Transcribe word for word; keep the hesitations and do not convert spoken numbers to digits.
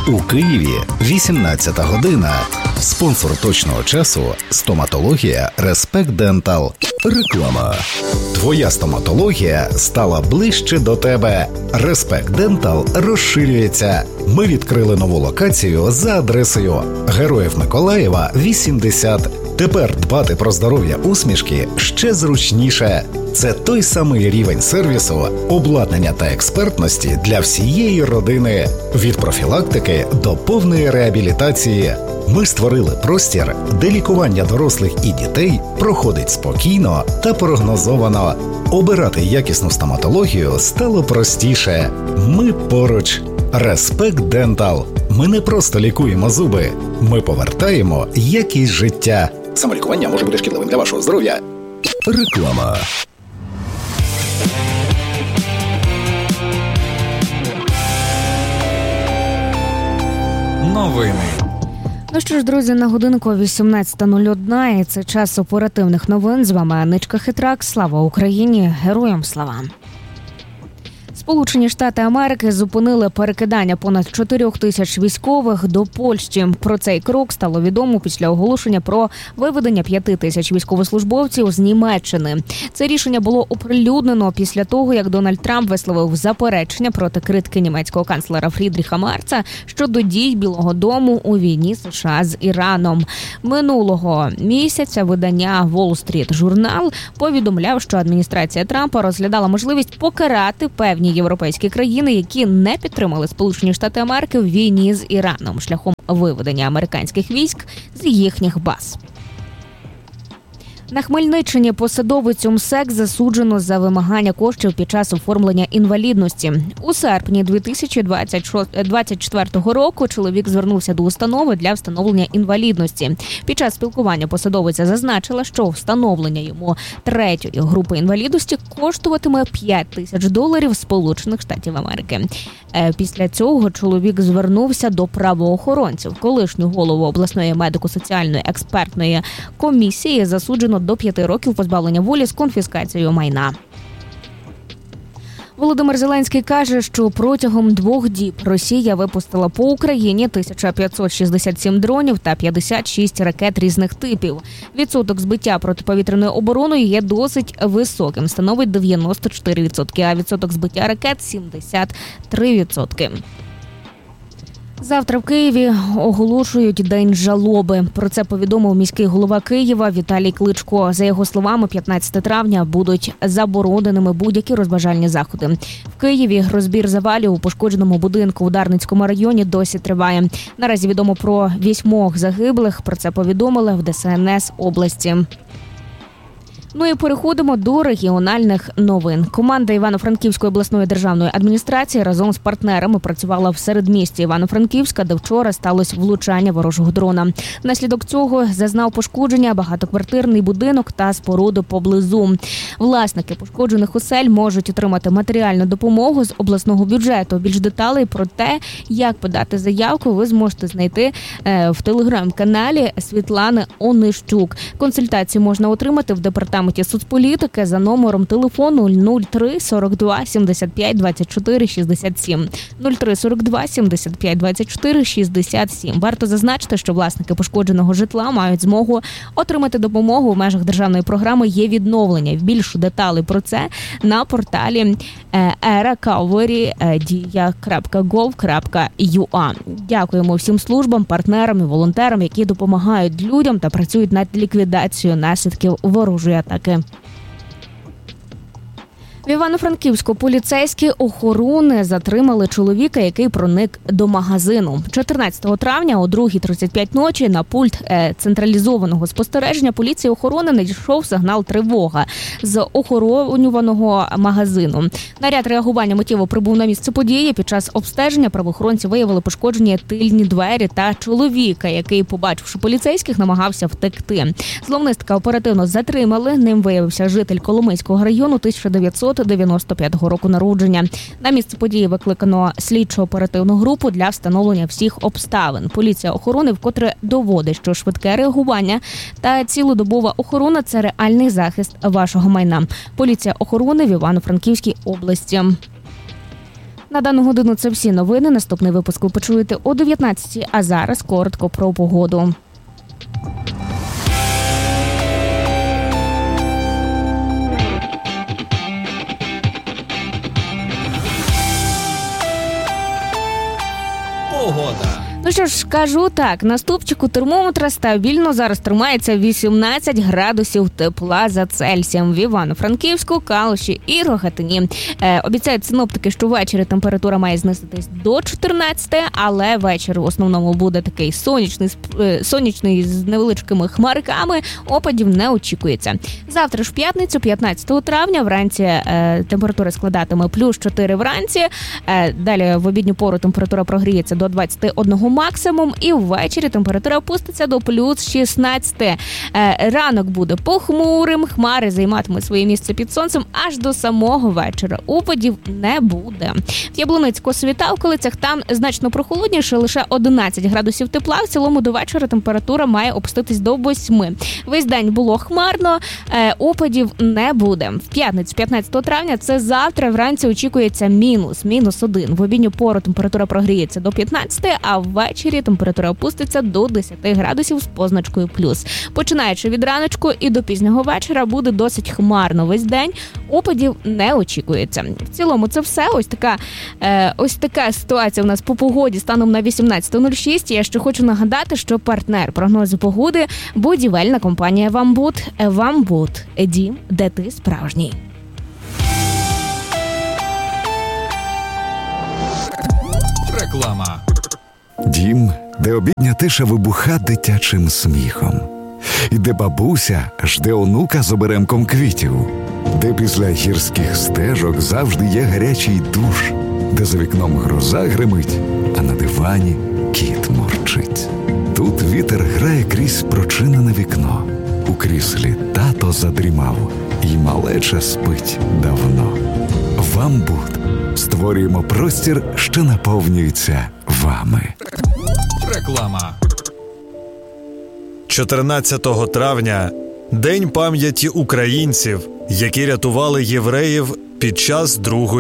У Києві вісімнадцята година. Спонсор точного часу – стоматологія Респект Дентал. Реклама. Твоя стоматологія стала ближче до тебе. Респект Дентал розширюється. Ми відкрили нову локацію за адресою Героїв Миколаєва, вісімдесят. Тепер дбати про здоров'я усмішки ще зручніше. Це той самий рівень сервісу, обладнання та експертності для всієї родини. Від профілактики до повної реабілітації. Ми створили простір, де лікування дорослих і дітей проходить спокійно та прогнозовано. Обирати якісну стоматологію стало простіше. Ми поруч. Респект Дентал. Ми не просто лікуємо зуби. Ми повертаємо якість життя. Самолікування може бути шкідливим для вашого здоров'я. Реклама. Новини. Ну що ж, друзі, на годинку вісімнадцята нуль одна, і це час оперативних новин. З вами Аничка Хитрак. Слава Україні! Героям слава! Сполучені Штати Америки зупинили перекидання понад чотирьох тисяч військових до Польщі. Про цей крок стало відомо після оголошення про виведення п'яти тисяч військовослужбовців з Німеччини. Це рішення було оприлюднено після того, як Дональд Трамп висловив заперечення проти критики німецького канцлера Фрідріха Мерца щодо дій Білого дому у війні США з Іраном. Минулого місяця видання Wall Street Journal повідомляв, що адміністрація Трампа розглядала можливість покарати певні європейські країни, які не підтримали Сполучені Штати Америки в війні з Іраном шляхом виведення американських військ з їхніх баз. На Хмельниччині посадовицю МСЕК засуджено за вимагання коштів під час оформлення інвалідності. У серпні дві тисячі двадцять четвертого року чоловік звернувся до установи для встановлення інвалідності. Під час спілкування посадовиця зазначила, що встановлення йому третьої групи інвалідності коштуватиме п'ять тисяч доларів Сполучених Штатів Америки. Після цього чоловік звернувся до правоохоронців. Колишню голову обласної медико-соціальної експертної комісії засуджено до п'яти років позбавлення волі з конфіскацією майна. Володимир Зеленський каже, що протягом двох діб Росія випустила по Україні тисяча п'ятсот шістдесят сім дронів та п'ятдесят шість ракет різних типів. Відсоток збиття протиповітряною обороною є досить високим, становить дев'яносто чотири відсотки, а відсоток збиття ракет – сімдесят три відсотки. Завтра в Києві оголошують День жалоби. Про це повідомив міський голова Києва Віталій Кличко. За його словами, п'ятнадцятого травня будуть забороненими будь-які розважальні заходи. В Києві розбір завалів у пошкодженому будинку у Дарницькому районі досі триває. Наразі відомо про вісьмох загиблих. Про це повідомили в Де Ес Ен Ес області. Ну і переходимо до регіональних новин. Команда Івано-Франківської обласної державної адміністрації разом з партнерами працювала в середмісті Івано-Франківська, де вчора сталося влучання ворожого дрона. Внаслідок цього зазнав пошкодження багатоквартирний будинок та споруди поблизу. Власники пошкоджених осель можуть отримати матеріальну допомогу з обласного бюджету. Більш деталей про те, як подати заявку, ви зможете знайти в телеграм-каналі Світлани Онищук. Консультації можна отримати в департаменті соцполітики за номером телефону нуль три сорок два сімдесят п'ять двадцять чотири шістдесят сім. нуль три сорок два сімдесят п'ять двадцять чотири шістдесят сім. Варто зазначити, що власники пошкодженого житла мають змогу отримати допомогу в межах державної програми «Є відновлення». Більше деталей про це на порталі і рекавері дія крапка гов крапка ю а. Дякуємо всім службам, партнерам і волонтерам, які допомагають людям та працюють над ліквідацією наслідків ворожої атаки. В Івано-Франківську поліцейські охорони затримали чоловіка, який проник до магазину. чотирнадцятого травня о другій тридцять п'ять ночі на пульт централізованого спостереження поліції охорони надійшов сигнал тривога з охоронюваного магазину. Наряд реагування миттєво прибув на місце події. Під час обстеження правоохоронці виявили пошкоджені тильні двері та чоловіка, який, побачивши поліцейських, намагався втекти. Зловмисника оперативно затримали. Ним виявився житель Коломийського району тисяча дев'ятсот дев'яносто п'ятого року народження. На місце події викликано слідчо-оперативну групу для встановлення всіх обставин. Поліція охорони вкотре доводить, що швидке реагування та цілодобова охорона – це реальний захист вашого майна. Поліція охорони в Івано-Франківській області. На дану годину це всі новини. Наступний випуск ви почуєте о дев'ятнадцятій, а зараз коротко про погоду. Погода. Ну що ж, кажу так, на стовпчику термометра стабільно зараз тримається вісімнадцять градусів тепла за Цельсієм в Івано-Франківську, Калуші і Рогатині. Е, обіцяють синоптики, що ввечері температура має знизитись до чотирнадцяти, але вечір в основному буде такий сонячний, е, сонячний з невеличкими хмарками, опадів не очікується. Завтра ж в п'ятницю, п'ятнадцятого травня, вранці е, температура складатиме плюс чотири вранці, е, далі в обідню пору температура прогріється до двадцяти одного максимум, і ввечері температура опуститься до плюс шістнадцяти. Е, ранок буде похмурим, хмари займатимуть своє місце під сонцем аж до самого вечора. Опадів не буде. В Яблуницьку, та околицях там значно прохолодніше, лише одинадцять градусів тепла. В цілому до вечора температура має опуститись до восьми. Весь день було хмарно, е, опадів не буде. В п'ятницю, п'ятнадцятого травня, це завтра вранці очікується мінус, мінус один. В обідню пору температура прогріється до п'ятнадцяти, а ввечері температура опуститься до десяти градусів з позначкою плюс. Починаючи від раночку і до пізнього вечора буде досить хмарно весь день, опадів не очікується. В цілому це все. Ось така, е, ось така ситуація у нас по погоді станом на вісімнадцяте нуль шість. Я ще хочу нагадати, що партнер прогнозу погоди – будівельна компанія «Вамбуд». «Вамбуд» – дім, де ти справжній. Реклама. Дім, де обідня тиша вибуха дитячим сміхом. І де бабуся жде онука з оберемком квітів. Де після гірських стежок завжди є гарячий душ. Де за вікном гроза гримить, а на дивані кіт мурчить. Тут вітер грає крізь прочинене вікно. У кріслі тато задрімав, і малеча спить давно. «Вамбуд» створюємо простір, що наповнюється вами. Реклама. чотирнадцятого травня – День пам'яті українців, які рятували євреїв під час Другої